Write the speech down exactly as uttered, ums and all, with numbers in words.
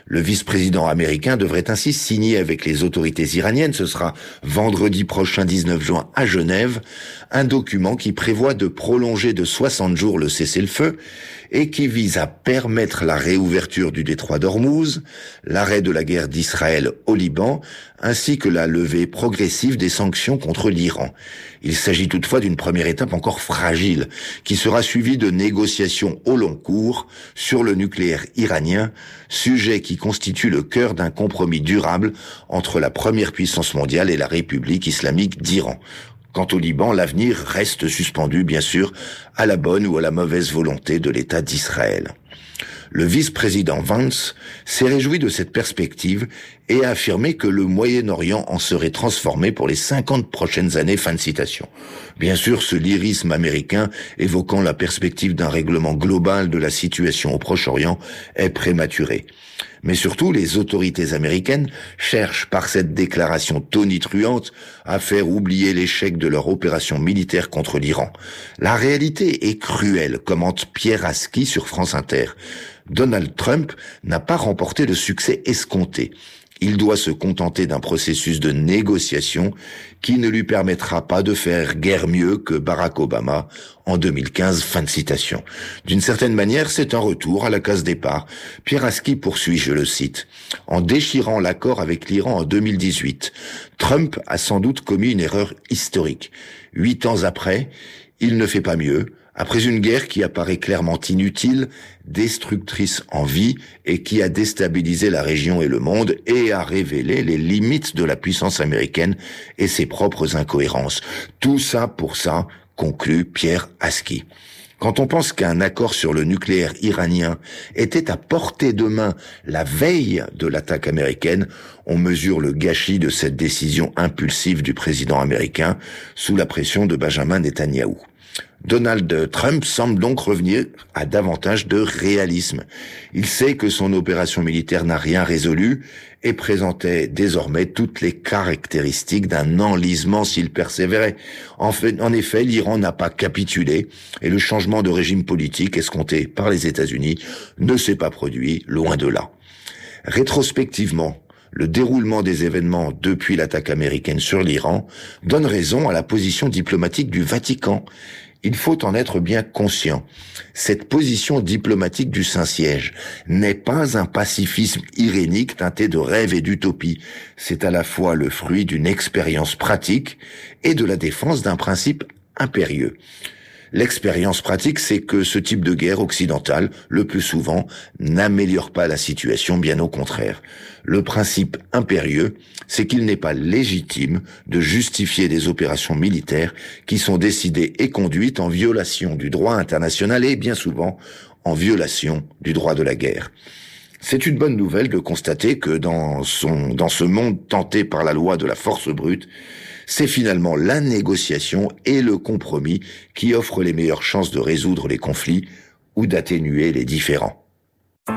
Le vice-président américain devrait ainsi signer avec les autorités iraniennes, ce sera vendredi prochain dix-neuf juin à Genève, un document qui prévoit de prolonger de soixante jours le cessez-le-feu et qui vise à permettre la réouverture du détroit d'Ormuz, l'arrêt de la guerre d'Israël au Liban, ainsi que la levée progressive des sanctions contre l'Iran. Il s'agit toutefois d'une première étape encore fragile, qui sera suivie de négociations au long cours sur le nucléaire iranien, sujet qui constitue le cœur d'un compromis durable entre la première puissance mondiale et la République islamique d'Iran. Quant au Liban, l'avenir reste suspendu, bien sûr, à la bonne ou à la mauvaise volonté de l'État d'Israël. Le vice-président Vance s'est réjoui de cette perspective et a affirmé que le Moyen-Orient en serait transformé pour les cinquante prochaines années. Fin de citation. Bien sûr, ce lyrisme américain évoquant la perspective d'un règlement global de la situation au Proche-Orient est prématuré. Mais surtout, les autorités américaines cherchent par cette déclaration tonitruante à faire oublier l'échec de leur opération militaire contre l'Iran. La réalité est cruelle, commente Pierre Aski sur France Inter. Donald Trump n'a pas remporté le succès escompté. Il doit se contenter d'un processus de négociation qui ne lui permettra pas de faire guère mieux que Barack Obama en deux mille quinze. Fin de citation. D'une certaine manière, c'est un retour à la case départ. Pierre Aski poursuit, je le cite, « En déchirant l'accord avec l'Iran en deux mille dix-huit, Trump a sans doute commis une erreur historique. Huit ans après, il ne fait pas mieux. Après une guerre qui apparaît clairement inutile, destructrice en vie et qui a déstabilisé la région et le monde et a révélé les limites de la puissance américaine et ses propres incohérences. Tout ça pour ça, conclut Pierre Aski. Quand on pense qu'un accord sur le nucléaire iranien était à portée de main la veille de l'attaque américaine, on mesure le gâchis de cette décision impulsive du président américain sous la pression de Benjamin Netanyahou. Donald Trump semble donc revenir à davantage de réalisme. Il sait que son opération militaire n'a rien résolu et présentait désormais toutes les caractéristiques d'un enlisement s'il persévérait. En fait, en effet, l'Iran n'a pas capitulé et le changement de régime politique escompté par les États-Unis ne s'est pas produit, loin de là. Rétrospectivement, le déroulement des événements depuis l'attaque américaine sur l'Iran donne raison à la position diplomatique du Vatican. Il faut en être bien conscient. Cette position diplomatique du Saint-Siège n'est pas un pacifisme irénique teinté de rêves et d'utopie. C'est à la fois le fruit d'une expérience pratique et de la défense d'un principe impérieux. L'expérience pratique, c'est que ce type de guerre occidentale, le plus souvent, n'améliore pas la situation, bien au contraire. Le principe impérieux, c'est qu'il n'est pas légitime de justifier des opérations militaires qui sont décidées et conduites en violation du droit international et, bien souvent, en violation du droit de la guerre. C'est une bonne nouvelle de constater que dans son, dans ce monde tenté par la loi de la force brute, c'est finalement la négociation et le compromis qui offrent les meilleures chances de résoudre les conflits ou d'atténuer les différends.